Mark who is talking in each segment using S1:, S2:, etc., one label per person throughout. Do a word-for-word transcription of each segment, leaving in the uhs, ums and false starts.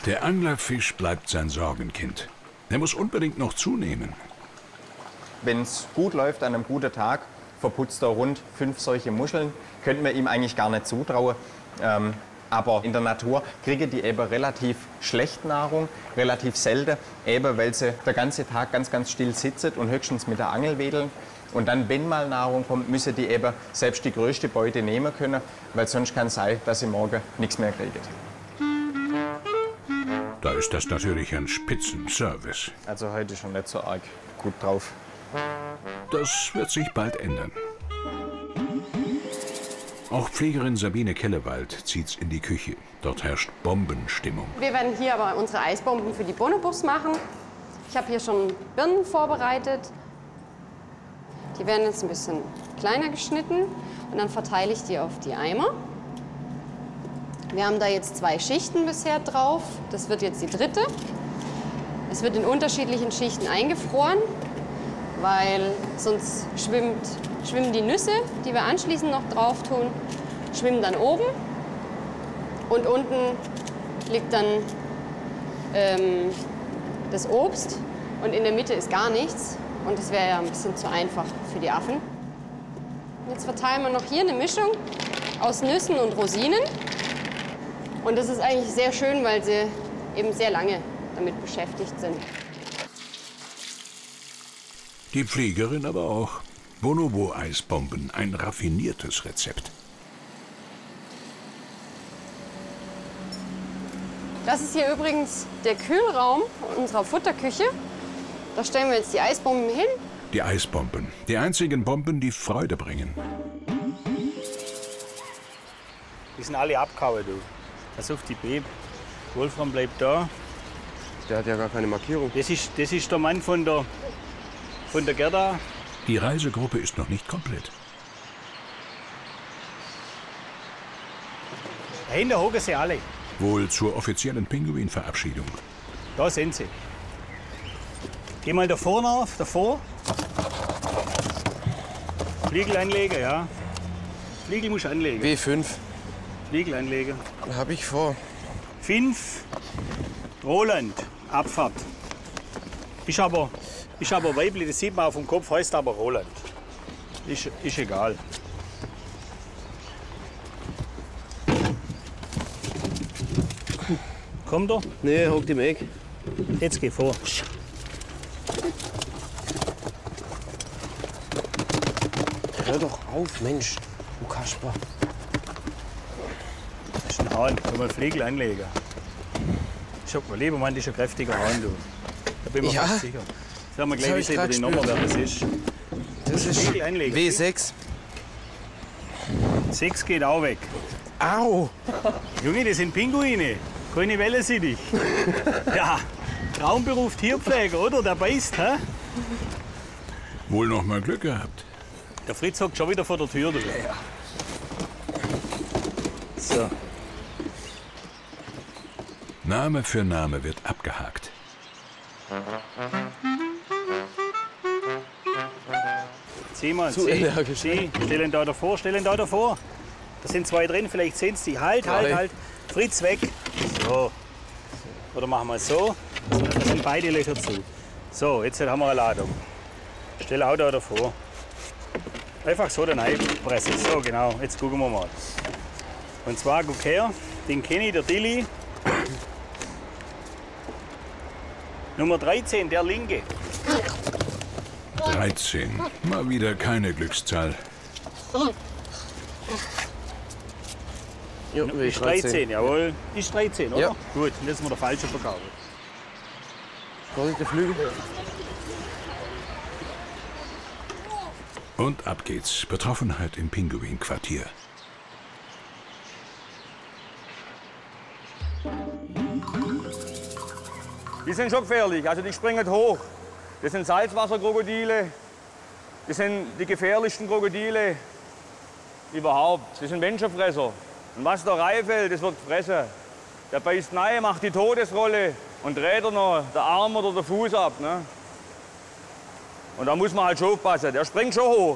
S1: Der Anglerfisch bleibt sein Sorgenkind. Er muss unbedingt noch zunehmen.
S2: Wenn es gut läuft, an einem guten Tag, verputzt er rund fünf solche Muscheln. Könnten wir ihm eigentlich gar nicht zutrauen. Ähm, aber in der Natur kriegen die eben relativ schlecht Nahrung, relativ selten, eben weil sie den ganzen Tag ganz, ganz still sitzen und höchstens mit der Angel wedeln. Und dann, wenn mal Nahrung kommt, müssen die eben selbst die größte Beute nehmen können, weil sonst kann es sein, dass sie morgen nichts mehr kriegen.
S1: Da ist das natürlich ein Spitzenservice.
S2: Also heute schon nicht so arg gut drauf.
S1: Das wird sich bald ändern. Auch Pflegerin Sabine Kellewald zieht's in die Küche. Dort herrscht Bombenstimmung.
S3: Wir werden hier aber unsere Eisbomben für die Bonobos machen. Ich habe hier schon Birnen vorbereitet. Die werden jetzt ein bisschen kleiner geschnitten und dann verteile ich die auf die Eimer. Wir haben da jetzt zwei Schichten bisher drauf. Das wird jetzt die dritte. Es wird in unterschiedlichen Schichten eingefroren, weil sonst schwimmt, schwimmen die Nüsse, die wir anschließend noch drauf tun, schwimmen dann oben. Und unten liegt dann ähm, das Obst und in der Mitte ist gar nichts. Und das wäre ja ein bisschen zu einfach für die Affen. Jetzt verteilen wir noch hier eine Mischung aus Nüssen und Rosinen. Und das ist eigentlich sehr schön, weil sie eben sehr lange damit beschäftigt sind.
S1: Die Pflegerin aber auch. Bonobo-Eisbomben, ein raffiniertes Rezept.
S3: Das ist hier übrigens der Kühlraum unserer Futterküche. Da stellen wir jetzt die Eisbomben hin.
S1: Die Eisbomben, die einzigen Bomben, die Freude bringen.
S4: Die sind alle abgehauen, du. Pass auf die Babe. Wolfram bleibt da.
S5: Der hat ja gar keine Markierung.
S4: Das ist, das ist der Mann von der, von der Gerda.
S1: Die Reisegruppe ist noch nicht komplett.
S4: Dahinter hocken sie alle.
S1: Wohl zur offiziellen Pinguinverabschiedung.
S4: Da sind sie. Geh mal davor nach, davor. Fliegel anlegen, ja. Fliegel musst du anlegen.
S5: W fünf.
S4: Fliegel anlegen.
S5: Hab ich vor.
S4: fünf. Roland, Abfahrt. Ist aber, ist aber weiblich, das sieht man auf dem Kopf, heißt aber Roland. Ist, ist egal. Kommt er?
S5: Nee, hockt im Eck.
S4: Jetzt geh vor.
S5: Hör doch auf, Mensch, du Kasper.
S4: Das ist ein Hahn, kann man Flegel anlegen. Schau mal, Lebermann, das ist ein kräftiger Hahn, du. Da bin ich mir
S5: Ja?
S4: fast sicher. Sagen wir gleich,
S5: hab
S4: wie
S5: ich
S4: über
S5: grad
S4: die Nummer, wer das ist.
S5: Das ist
S4: Flegel anlegen.
S5: W sechs.
S4: sechs geht auch weg.
S5: Au!
S4: Junge, das sind Pinguine. Keine Welle sie dich. Ja, Traumberuf Tierpfleger, oder? Der beißt, hä?
S1: Wohl noch mal Glück gehabt.
S4: Der Fritz hockt schon wieder vor der Tür. Ja. So.
S1: Name für Name wird abgehakt.
S4: Zieh mal,
S5: Zu
S4: zieh,
S5: energisch.
S4: zieh. Stellen da davor, stellen da davor. Da sind zwei drin, vielleicht sehen sie die. Halt, halt,
S5: Drei.
S4: halt. Fritz, weg. So. Oder machen wir es so. Da sind beide Löcher zu. So, jetzt haben wir eine Ladung. Stell auch da davor. Einfach so dann einpressen. So, genau. Jetzt gucken wir mal. Und zwar, guck her, den kenne ich, der Dilly. Nummer dreizehn, der linke.
S1: dreizehn. Mal wieder keine Glückszahl.
S5: Jo, W
S4: Ist dreizehn, jawohl. Ist dreizehn, oder?
S5: Ja.
S4: Gut, und jetzt sind wir der falsche verkauft.
S5: Vorsicht, der Flügel.
S1: Und ab geht's. Betroffenheit im Pinguinquartier.
S6: Die sind schon gefährlich, also die springen hoch. Das sind Salzwasserkrokodile, das sind die gefährlichsten Krokodile überhaupt. Das sind Menschenfresser. Und was der Reifel, das wird gefressen. Der beißt rein, macht die Todesrolle und dreht er noch den Arm oder den Fuß ab. Ne? Und da muss man halt schon aufpassen. Der springt schon hoch.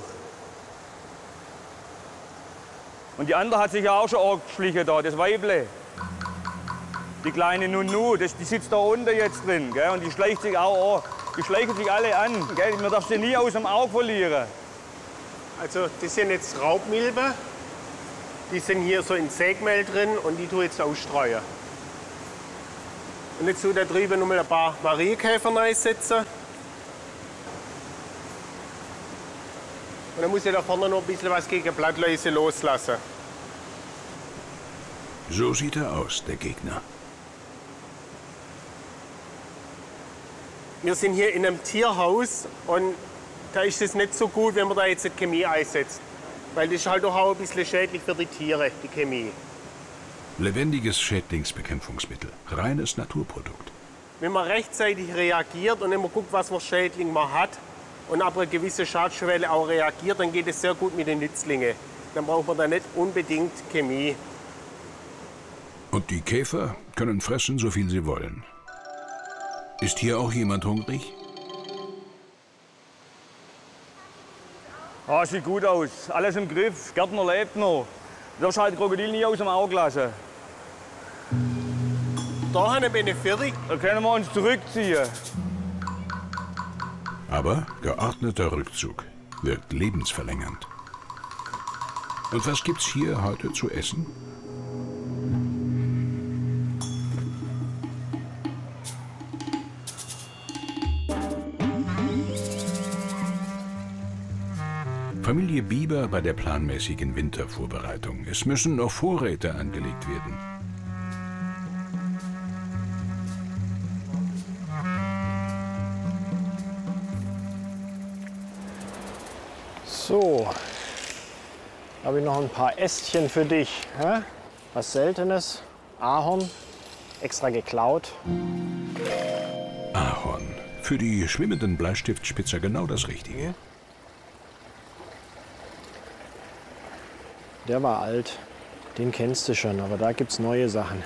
S6: Und die andere hat sich ja auch schon arg geschlichen da, das Weible. Die kleine Nunu, das, die sitzt da unten jetzt drin. Gell? Und die schleicht sich auch an. Die schleichen sich alle an. Gell? Man darf sie nie aus dem Auge verlieren.
S5: Also das sind jetzt Raubmilben. Die sind hier so in Sägmehl drin und die tue ich jetzt ausstreuen. Und jetzt tue da drüben noch mal ein paar Marienkäfer reinsetzen. Und dann muss ich da vorne noch ein bisschen was gegen Blattläuse loslassen.
S1: So sieht er aus, der Gegner.
S5: Wir sind hier in einem Tierhaus und da ist es nicht so gut, wenn man da jetzt Chemie einsetzt. Weil das ist halt auch ein bisschen schädlich für die Tiere, die Chemie.
S1: Lebendiges Schädlingsbekämpfungsmittel. Reines Naturprodukt.
S5: Wenn man rechtzeitig reagiert und immer guckt, was für Schädling man hat und ab einer gewissen Schadschwelle auch reagiert, dann geht es sehr gut mit den Nützlingen. Dann braucht man da nicht unbedingt Chemie.
S1: Und die Käfer können fressen, so viel sie wollen. Ist hier auch jemand hungrig?
S6: Ah, sieht gut aus. Alles im Griff. Gärtner lebt noch. Du darfst halt Krokodil nie aus dem Auge lassen.
S5: Da bin ich fertig.
S6: Da können wir uns zurückziehen.
S1: Aber geordneter Rückzug wirkt lebensverlängernd. Und was gibt's hier heute zu essen? Familie Bieber bei der planmäßigen Wintervorbereitung. Es müssen noch Vorräte angelegt werden.
S7: So, habe ich noch ein paar Ästchen für dich. Hä? Was Seltenes, Ahorn, extra geklaut.
S1: Ahorn. Für die schwimmenden Bleistiftspitzer genau das Richtige.
S7: Der war alt, den kennst du schon, aber da gibt es neue Sachen.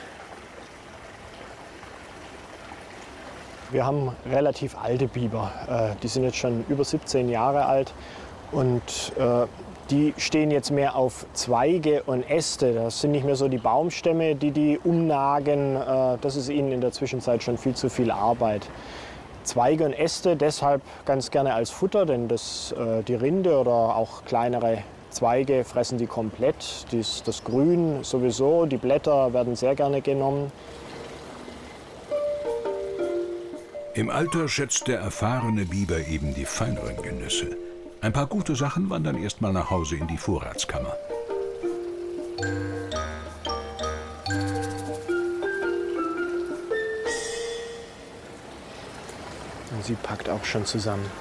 S7: Wir haben relativ alte Biber, äh, die sind jetzt schon über siebzehn Jahre alt und äh, die stehen jetzt mehr auf Zweige und Äste. Das sind nicht mehr so die Baumstämme, die die umnagen, äh, das ist ihnen in der Zwischenzeit schon viel zu viel Arbeit. Zweige und Äste deshalb ganz gerne als Futter, denn das, äh, die Rinde oder auch kleinere Zweige fressen die komplett, das, das Grün sowieso, die Blätter werden sehr gerne genommen.
S1: Im Alter schätzt der erfahrene Biber eben die feineren Genüsse. Ein paar gute Sachen wandern erst mal nach Hause in die Vorratskammer.
S7: Und sie packt auch schon zusammen.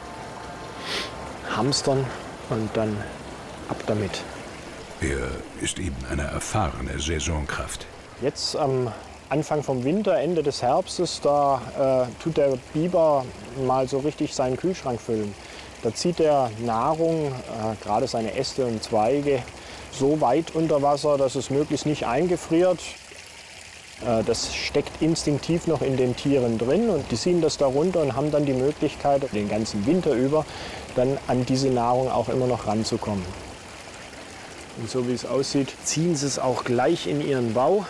S7: Hamstern und dann ab damit.
S1: Er ist eben eine erfahrene Saisonkraft.
S7: Jetzt am Anfang vom Winter, Ende des Herbstes, da äh, tut der Biber mal so richtig seinen Kühlschrank füllen. Da zieht er Nahrung, äh, gerade seine Äste und Zweige, so weit unter Wasser, dass es möglichst nicht eingefriert. Äh, das steckt instinktiv noch in den Tieren drin und die ziehen das da runter und haben dann die Möglichkeit, den ganzen Winter über dann an diese Nahrung auch immer noch ranzukommen. Und so wie es aussieht, ziehen sie es auch gleich in ihren Bau.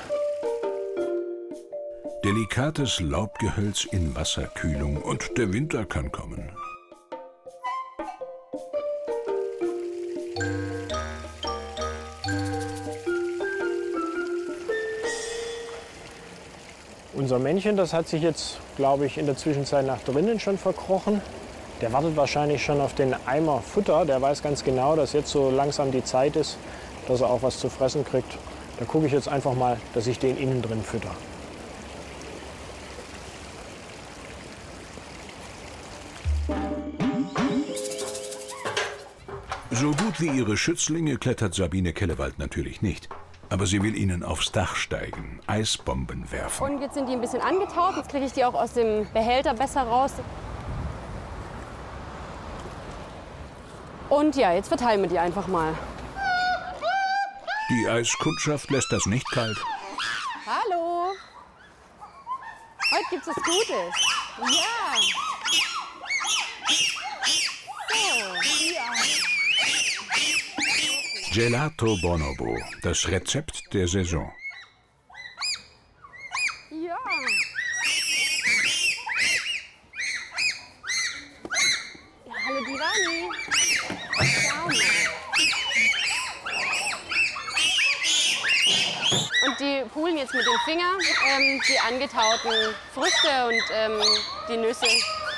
S1: Delikates Laubgehölz in Wasserkühlung und der Winter kann kommen.
S7: Unser Männchen, das hat sich jetzt, glaube ich, in der Zwischenzeit nach drinnen schon verkrochen. Der wartet wahrscheinlich schon auf den Eimer Futter. Der weiß ganz genau, dass jetzt so langsam die Zeit ist, dass er auch was zu fressen kriegt. Da gucke ich jetzt einfach mal, dass ich den innen drin fütter.
S1: So gut wie ihre Schützlinge klettert Sabine Kellewald natürlich nicht. Aber sie will ihnen aufs Dach steigen, Eisbomben werfen.
S3: Und jetzt sind die ein bisschen angetaucht. Jetzt kriege ich die auch aus dem Behälter besser raus. Und ja, jetzt verteilen wir die einfach mal.
S1: Die Eiskundschaft lässt das nicht kalt.
S3: Hallo. Heute gibt's was Gutes. Ja. So, ja.
S1: Gelato Bonobo, das Rezept der Saison.
S3: Ja. Ja, hallo Divani. Schau mal. Und die poolen jetzt mit dem Finger ähm, die angetauten Früchte und ähm, die Nüsse